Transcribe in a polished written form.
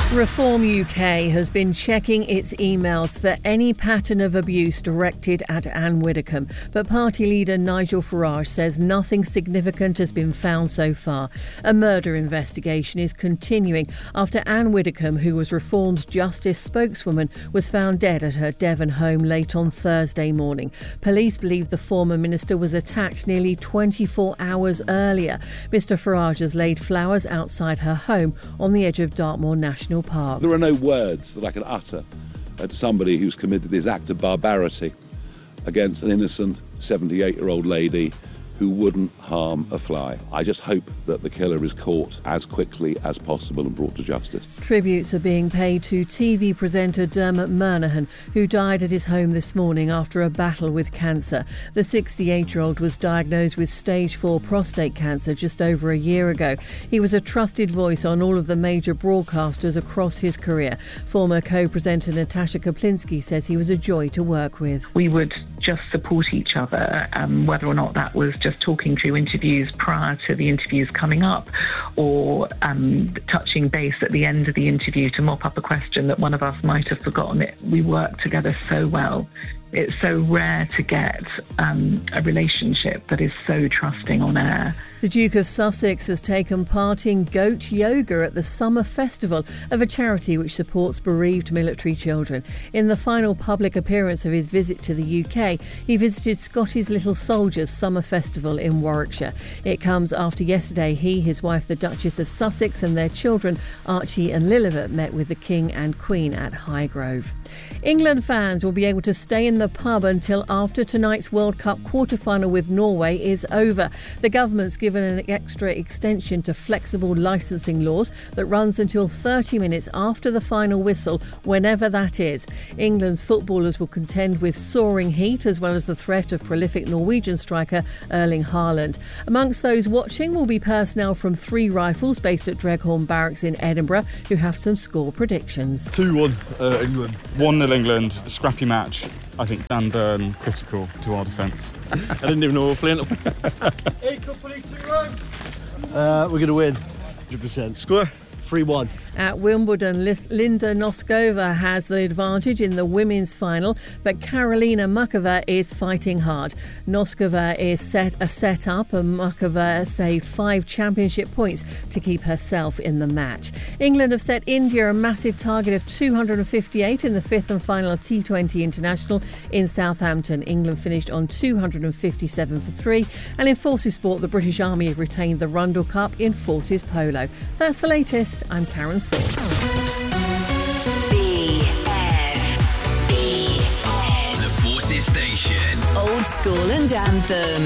Reform UK has been checking its emails for any pattern of abuse directed at Anne Widdecombe, but party leader Nigel Farage says nothing significant has been found so far. A murder investigation is continuing after Anne Widdecombe, who was Reformed Justice spokeswoman, was found dead at her Devon home late on Thursday morning. Police believe the former minister was attacked nearly 24 hours earlier. Mr Farage has laid flowers outside her home on the edge of Dartmoor National Park. There are no words that I can utter to somebody who's committed this act of barbarity against an innocent 78-year-old lady who wouldn't harm a fly. I just hope that the killer is caught as quickly as possible and brought to justice. Tributes are being paid to TV presenter Dermot Murnaghan, who died at his home this morning after a battle with cancer. The 68-year-old was diagnosed with stage 4 prostate cancer just over a year ago. He was a trusted voice on all of the major broadcasters across his career. Former co-presenter Natasha Kaplinsky says he was a joy to work with. We would just support each other, whether or not that was just talking through interviews prior to the interviews coming up, or touching base at the end of the interview to mop up a question that one of us might have forgotten. We work together so well. It's so rare to get a relationship that is so trusting on air. The Duke of Sussex has taken part in Goat Yoga at the Summer Festival of a charity which supports bereaved military children. In the final public appearance of his visit to the UK, he visited Scotty's Little Soldiers Summer Festival in Warwickshire. It comes after yesterday he, his wife the Duchess of Sussex and their children Archie and Lilibet met with the King and Queen at Highgrove. England fans will be able to stay in the pub until after tonight's World Cup quarter-final with Norway is over. The government's given an extra extension to flexible licensing laws that runs until 30 minutes after the final whistle, whenever that is. England's footballers will contend with soaring heat as well as the threat of prolific Norwegian striker Erling Haaland. Amongst those watching will be personnel from Three Rifles based at Dreghorn Barracks in Edinburgh who have some score predictions. 2-1 England. 1-0 England. A scrappy match. I think Dan Burn critical to our defence. I didn't even know we were playing. We're going to win. 100%. Score? 3-1. At Wimbledon, Linda Noskova has the advantage in the women's final, but Karolina Muchova is fighting hard. Noskova is set up and Muchova saved 5 championship points to keep herself in the match. England have set India a massive target of 258 in the 5th and final T20 International in Southampton. England finished on 257 for 3. And in Forces Sport, the British Army have retained the Rundle Cup in Forces Polo. That's the latest. I'm Karen Thorpe. The Forces Station. Old School and Anthem.